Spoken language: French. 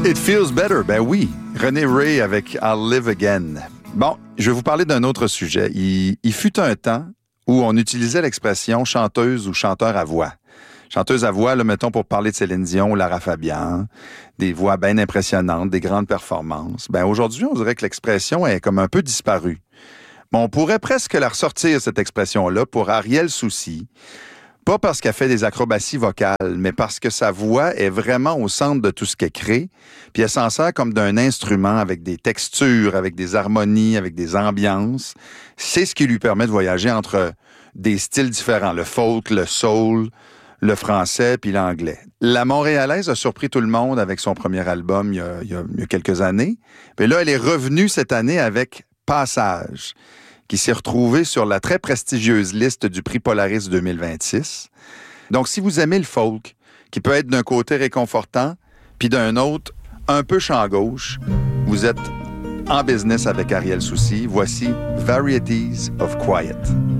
It feels better, ben oui. René Ray avec I'll Live Again. Bon, je vais vous parler d'un autre sujet. Il fut un temps où on utilisait l'expression chanteuse ou chanteur à voix. Chanteuse à voix, là, mettons, pour parler de Céline Dion ou Lara Fabian, des voix bien impressionnantes, des grandes performances. Ben aujourd'hui, on dirait que l'expression est comme un peu disparue. Mais on pourrait presque la ressortir, cette expression-là, pour Ariel Soucy. Pas parce qu'elle fait des acrobaties vocales, mais parce que sa voix est vraiment au centre de tout ce qu'elle crée, puis elle s'en sert comme d'un instrument avec des textures, avec des harmonies, avec des ambiances. C'est ce qui lui permet de voyager entre des styles différents, le folk, le soul, le français puis l'anglais. La Montréalaise a surpris tout le monde avec son premier album il y a quelques années. Puis là, elle est revenue cette année avec Passage, qui s'est retrouvé sur la très prestigieuse liste du prix Polaris 2026. Donc, si vous aimez le folk, qui peut être d'un côté réconfortant, puis d'un autre un peu champ gauche, vous êtes en business avec Ariel Soucy. Voici Varieties of Quiet.